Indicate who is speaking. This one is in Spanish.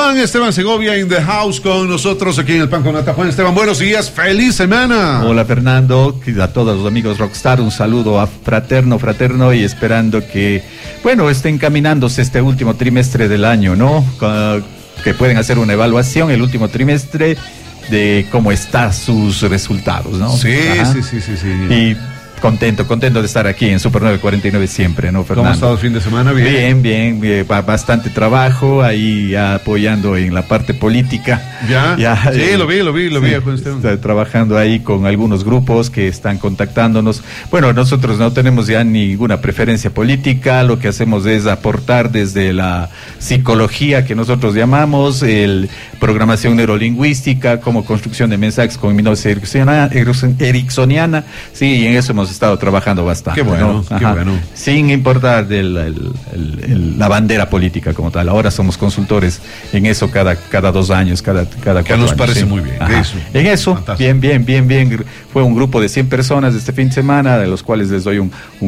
Speaker 1: Juan Esteban Segovia in the house con nosotros aquí en el Pan con Nata. Juan Esteban, buenos días, feliz semana.
Speaker 2: Hola Fernando, a todos los amigos Rockstar, un saludo fraterno y esperando que, bueno, estén encaminándose este último trimestre del año, ¿no? Que pueden hacer una evaluación el último trimestre de cómo están sus resultados, ¿no?
Speaker 1: Sí.
Speaker 2: Y contento de estar aquí en Super 949 siempre, ¿no, Fernando?
Speaker 1: ¿Cómo ha estado el fin de semana?
Speaker 2: Bien, bastante trabajo ahí apoyando en la parte política.
Speaker 1: Sí, lo vi, Juan Esteban.
Speaker 2: Está trabajando ahí con algunos grupos que están contactándonos. Bueno, nosotros no tenemos ya ninguna preferencia política, lo que hacemos es aportar desde la psicología que nosotros llamamos, programación neurolingüística, como construcción de mensajes con hipnosis ericksoniana, sí, y en eso hemos estado trabajando bastante.
Speaker 1: Qué bueno,
Speaker 2: ¿no?
Speaker 1: qué bueno.
Speaker 2: Sin importar la bandera política como tal. Ahora somos consultores en eso cada 2 años, cada 4
Speaker 1: años. Nos parece
Speaker 2: ¿sí?
Speaker 1: muy bien.
Speaker 2: En eso,
Speaker 1: fantástico.
Speaker 2: bien. Fue un grupo de 100 personas este fin de semana, de los cuales les doy un